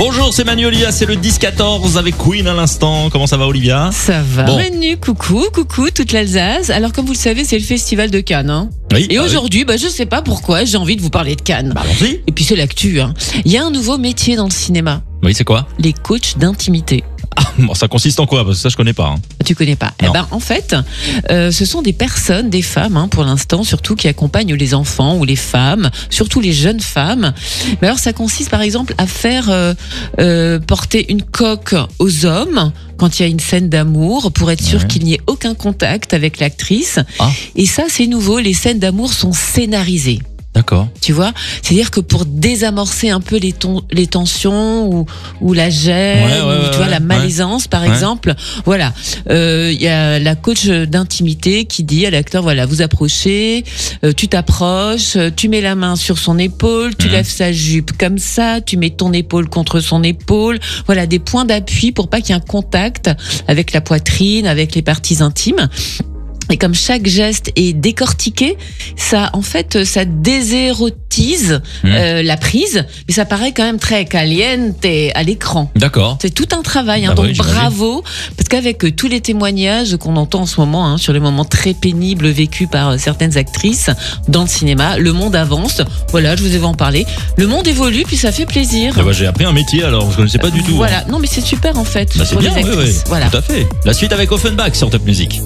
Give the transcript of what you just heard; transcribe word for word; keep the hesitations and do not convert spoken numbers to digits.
Bonjour, c'est Manu Olivia, c'est le dix quatorze avec Queen à l'instant. Comment ça va, Olivia? Ça va. Bon. Manu, coucou, coucou, toute l'Alsace. Alors, comme vous le savez, c'est le festival de Cannes. Hein. Oui, Et bah aujourd'hui, oui. bah, je sais pas pourquoi, j'ai envie de vous parler de Cannes. Bah, allons-y. Et puis, c'est l'actu. Hein. Il y a un nouveau métier dans le cinéma. Oui, c'est quoi? Les coachs d'intimité. Ah, bon, ça consiste en quoi? Parce que ça, je connais pas. Hein. Tu connais pas? Non. Eh ben, en fait, euh, ce sont des personnes, des femmes, hein, pour l'instant, surtout qui accompagnent les enfants ou les femmes, surtout les jeunes femmes. Mais alors, ça consiste, par exemple, à faire euh, euh, porter une coque aux hommes quand il y a une scène d'amour, pour être sûr Ouais. qu'il n'y ait aucun contact avec l'actrice. Ah. Et ça, c'est nouveau. Les scènes d'amour sont scénarisées. D'accord. Tu vois, c'est-à-dire que pour désamorcer un peu les, ton, les tensions ou, ou la gêne, Ouais, ouais, ou, ouais, tu vois, ouais, la malaisance, par ouais. exemple. Voilà, euh, il y a la coach d'intimité qui dit à l'acteur, voilà, vous approchez, euh, tu t'approches, euh, tu mets la main sur son épaule, tu Mmh. lèves sa jupe comme ça, tu mets ton épaule contre son épaule. Voilà, des points d'appui pour pas qu'il y ait un contact avec la poitrine, avec les parties intimes. Et comme chaque geste est décortiqué, ça, en fait, ça désérotise Mmh. euh, la prise, mais ça paraît quand même très caliente à l'écran. D'accord. C'est tout un travail, hein, Bah donc oui, j'imagine. bravo, parce qu'avec euh, tous les témoignages qu'on entend en ce moment hein, sur les moments très pénibles vécus par euh, certaines actrices dans le cinéma, le monde avance. Voilà, je vous ai en parler. Le monde évolue, puis ça fait plaisir. Eh ben, j'ai appris un métier alors, je connaissais pas du tout. Voilà, Hein. non mais c'est super en fait Bah, c'est pour bien, les oui, actrices. oui. Voilà. Tout à fait. La suite avec Offenbach sur Top Music.